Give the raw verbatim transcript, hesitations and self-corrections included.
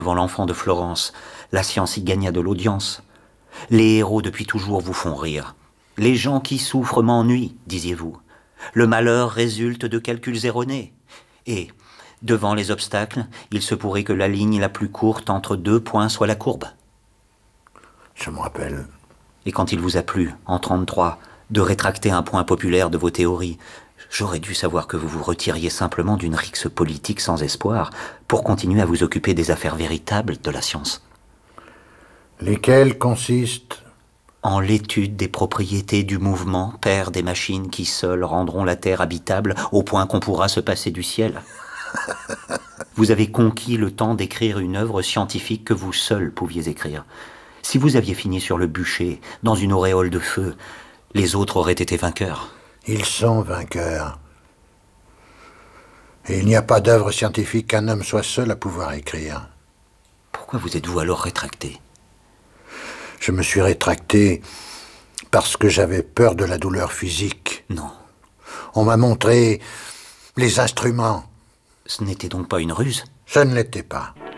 Devant l'enfant de Florence, la science y gagna de l'audience. Les héros depuis toujours vous font rire. Les gens qui souffrent m'ennuient, disiez-vous. Le malheur résulte de calculs erronés. Et, devant les obstacles, il se pourrait que la ligne la plus courte entre deux points soit la courbe. Je me rappelle. Et quand il vous a plu, en trente-trois, de rétracter un point populaire de vos théories, j'aurais dû savoir que vous vous retiriez simplement d'une rixe politique sans espoir pour continuer à vous occuper des affaires véritables de la science. Lesquelles consistent en l'étude des propriétés du mouvement, père des machines qui seules rendront la terre habitable au point qu'on pourra se passer du ciel. Vous avez conquis le temps d'écrire une œuvre scientifique que vous seul pouviez écrire. Si vous aviez fini sur le bûcher, dans une auréole de feu, les autres auraient été vainqueurs. Ils sont vainqueurs. Et il n'y a pas d'œuvre scientifique qu'un homme soit seul à pouvoir écrire. Pourquoi vous êtes-vous alors rétracté ? Je me suis rétracté parce que j'avais peur de la douleur physique. Non. On m'a montré les instruments. Ce n'était donc pas une ruse ? Ce ne l'était pas.